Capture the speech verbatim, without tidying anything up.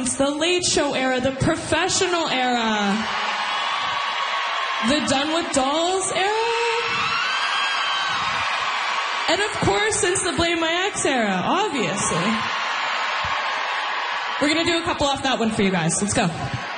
Science, The Late Show era, The Professional era, The Done with Dolls era, and of course, since the Blame My Ex era, obviously. We're going to do a couple off that one for you guys. Let's go.